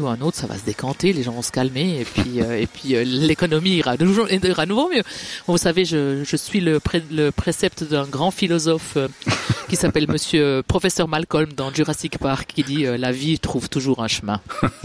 ou un autre, ça va se décanter, les gens vont se calmer, et puis l'économie ira nouveau mieux. Vous savez, je suis le précepte d'un grand philosophe qui s'appelle Monsieur Professeur Malcolm dans Jurassic Park, qui dit la vie trouve toujours un chemin.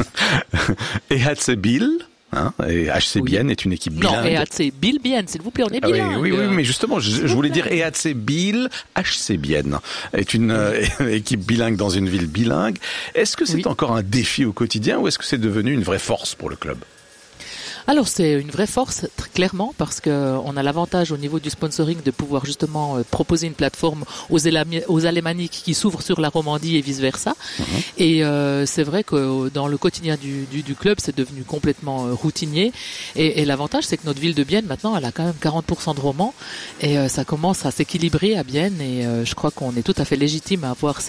Et HC Bill, et HC Bienne est une équipe bilingue. Non, HC Bill Bienne, s'il vous plaît, on est bilingue. Oui, mais justement, je voulais dire HC Bill, HC Bienne est une équipe bilingue dans une ville bilingue. Est-ce que c'est encore un défi au quotidien ou est-ce que c'est devenu une vraie force pour le club ? Alors c'est une vraie force, très clairement, parce que on a l'avantage au niveau du sponsoring de pouvoir justement proposer une plateforme aux alémaniques qui s'ouvrent sur la Romandie et vice versa. Et c'est vrai que dans le quotidien du club, c'est devenu complètement routinier. Et l'avantage, c'est que notre ville de Bienne maintenant, elle a quand même 40% de romans, et ça commence à s'équilibrer à Bienne. Et je crois qu'on est tout à fait légitime à avoir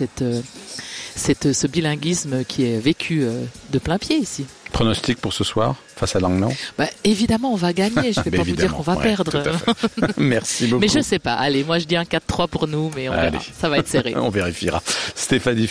ce bilinguisme qui est vécu de plein pied ici. Pronostic pour ce soir face à Langnau ? Évidemment, on va gagner. Je ne vais pas vous dire qu'on va perdre. Merci beaucoup. Mais je ne sais pas. Allez, moi je dis un 4-3 pour nous, mais on verra. Ça va être serré. On vérifiera. Stéphanie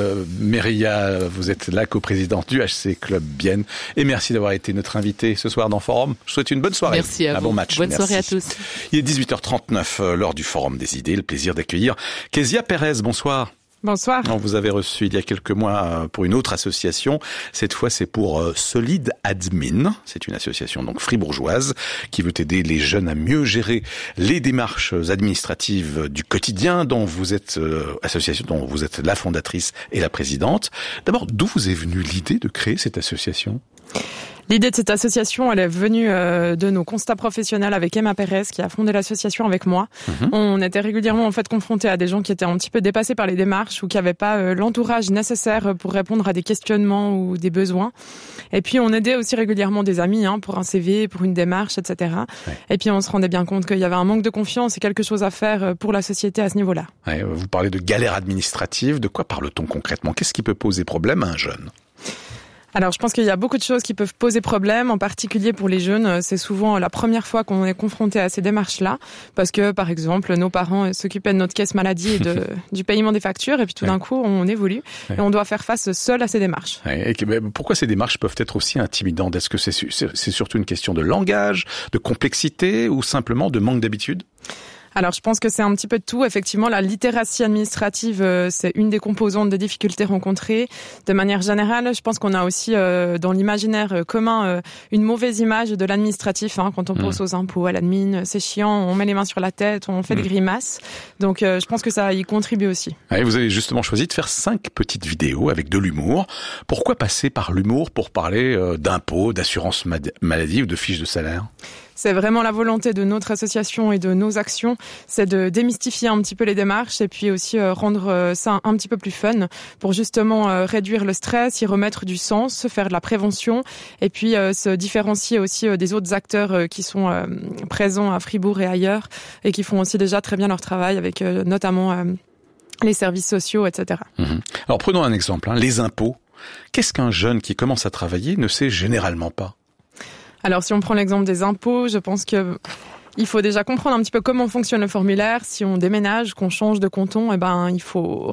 Meria, vous êtes la coprésidente du HC Club Bienne. Et merci d'avoir été notre invitée ce soir dans Forum. Je vous souhaite une bonne soirée. Merci à vous. Bon match. Bonne soirée à tous. Il est 18h39 lors du Forum des idées. Le plaisir d'accueillir Kezia Pérez. Bonsoir. Bonsoir. Vous avez reçu il y a quelques mois pour une autre association. Cette fois, c'est pour Solid Admin. C'est une association donc fribourgeoise qui veut aider les jeunes à mieux gérer les démarches administratives du quotidien, dont vous êtes association dont vous êtes la fondatrice et la présidente. D'abord, d'où vous est venue l'idée de créer cette association ? L'idée de cette association, elle est venue de nos constats professionnels avec Emma Pérez, qui a fondé l'association avec moi. On était régulièrement confrontés à des gens qui étaient un petit peu dépassés par les démarches ou qui n'avaient pas l'entourage nécessaire pour répondre à des questionnements ou des besoins. Et puis on aidait aussi régulièrement des amis pour un CV, pour une démarche, etc. Ouais. Et puis on se rendait bien compte qu'il y avait un manque de confiance et quelque chose à faire pour la société à ce niveau-là. Ouais, vous parlez de galère administrative. De quoi parle-t-on concrètement ? Qu'est-ce qui peut poser problème à un jeune ? Alors, je pense qu'il y a beaucoup de choses qui peuvent poser problème, en particulier pour les jeunes. C'est souvent la première fois qu'on est confronté à ces démarches-là, parce que, par exemple, nos parents s'occupaient de notre caisse maladie et du paiement des factures, et puis tout d'un coup, on évolue, et on doit faire face seul à ces démarches. Et pourquoi ces démarches peuvent être aussi intimidantes ? Est-ce que c'est surtout une question de langage, de complexité, ou simplement de manque d'habitude ? Alors, je pense que c'est un petit peu de tout. Effectivement, la littératie administrative, c'est une des composantes des difficultés rencontrées. De manière générale, je pense qu'on a aussi dans l'imaginaire commun une mauvaise image de l'administratif. Quand on pense aux impôts, à l'admin, c'est chiant, on met les mains sur la tête, on fait des grimaces. Donc, je pense que ça y contribue aussi. Et vous avez justement choisi de faire 5 petites vidéos avec de l'humour. Pourquoi passer par l'humour pour parler d'impôts, d'assurance maladie ou de fiches de salaire ? C'est vraiment la volonté de notre association et de nos actions, c'est de démystifier un petit peu les démarches et puis aussi rendre ça un petit peu plus fun pour justement réduire le stress, y remettre du sens, faire de la prévention et puis se différencier aussi des autres acteurs qui sont présents à Fribourg et ailleurs et qui font aussi déjà très bien leur travail avec notamment les services sociaux, etc. Alors prenons un exemple, les impôts. Qu'est-ce qu'un jeune qui commence à travailler ne sait généralement pas ? Alors, si on prend l'exemple des impôts, je pense que il faut déjà comprendre un petit peu comment fonctionne le formulaire. Si on déménage, qu'on change de canton, il faut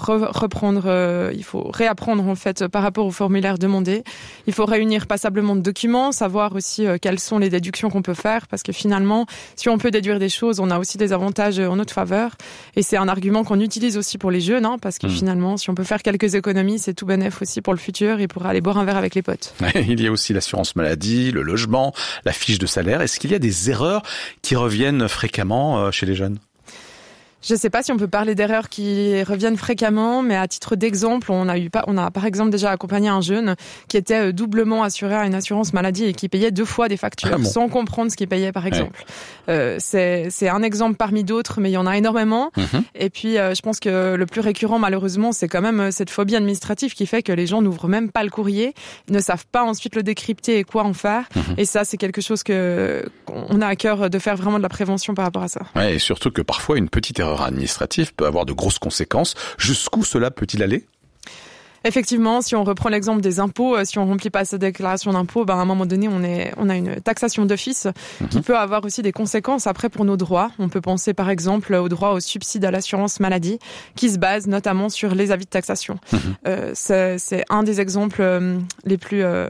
il faut réapprendre en fait par rapport au formulaire demandé. Il faut réunir passablement de documents, savoir aussi quelles sont les déductions qu'on peut faire, parce que finalement, si on peut déduire des choses, on a aussi des avantages en notre faveur. Et c'est un argument qu'on utilise aussi pour les jeunes, parce que finalement, si on peut faire quelques économies, c'est tout bénef aussi pour le futur et pour aller boire un verre avec les potes. Il y a aussi l'assurance maladie, le logement, la fiche de salaire. Est-ce qu'il y a des erreurs qui reviennent fréquemment chez les jeunes ? Je ne sais pas si on peut parler d'erreurs qui reviennent fréquemment, mais à titre d'exemple, on a par exemple déjà accompagné un jeune qui était doublement assuré à une assurance maladie et qui payait 2 fois des factures sans comprendre ce qu'il payait par exemple. C'est un exemple parmi d'autres, mais il y en a énormément. Et puis je pense que le plus récurrent malheureusement, c'est quand même cette phobie administrative qui fait que les gens n'ouvrent même pas le courrier, ne savent pas ensuite le décrypter et quoi en faire. Et ça, c'est quelque chose qu'on a à cœur de faire vraiment de la prévention par rapport à ça. Ouais, et surtout que parfois une petite erreur administrative peut avoir de grosses conséquences. Jusqu'où cela peut-il aller ? Effectivement, si on reprend l'exemple des impôts, si on remplit pas sa déclaration d'impôt, à un moment donné, on a une taxation d'office qui peut avoir aussi des conséquences après pour nos droits. On peut penser par exemple au droit au subside à l'assurance maladie qui se base notamment sur les avis de taxation. C'est un des exemples les plus